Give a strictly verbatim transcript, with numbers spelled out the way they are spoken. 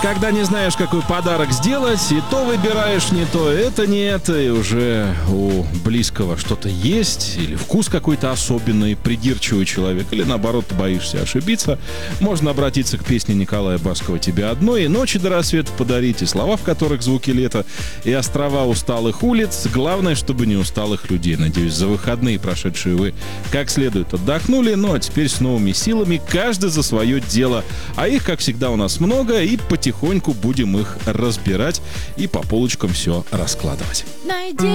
Когда не знаешь, какой подарок сделать, и то выбираешь не то, это не это, и уже у близкого что-то есть, или вкус какой-то особенный, придирчивый человек, или наоборот, ты боишься ошибиться, можно обратиться к песне Николая Баскова «Тебе одно» и «Ночи до рассвета подарить», и слова, в которых звуки лета, и острова усталых улиц. Главное, чтобы не усталых людей. Надеюсь, за выходные прошедшие вы как следует отдохнули, ну а теперь с новыми силами, каждый за свое дело. А их, как всегда, у нас много, и потихоньку будем их разбирать и по полочкам все раскладывать.